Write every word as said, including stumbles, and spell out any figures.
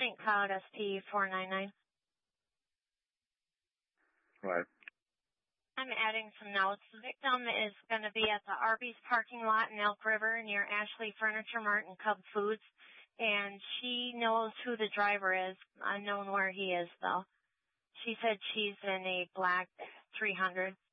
Saint Cloud S P four nine nine. Right. I'm adding some notes. The victim is going to be at the Arby's parking lot in Elk River near Ashley Furniture Mart and Cub Foods, and she knows who the driver is, unknown where he is, though. She said she's in a black three hundred.